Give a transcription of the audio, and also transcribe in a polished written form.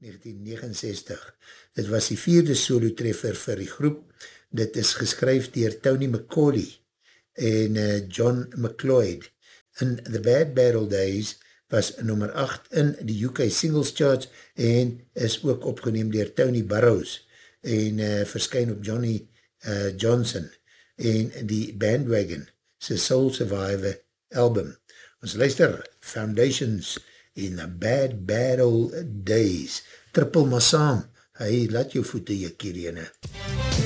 1969. Dit was die 4de solo-treffer vir die groep. Dit is geskryf deur Tony McCauley en John McLeod. In The Bad Battle Days was nummer 8 in die UK Singles Charts en is ook opgeneem deur Tony Burrows en verskyn op Johnny Johnson en die Bandwagon se Soul Survivor album. Ons luister Foundations in The Bad Battle Days. Trippel maar saam, hy laat jou voete jy kierene.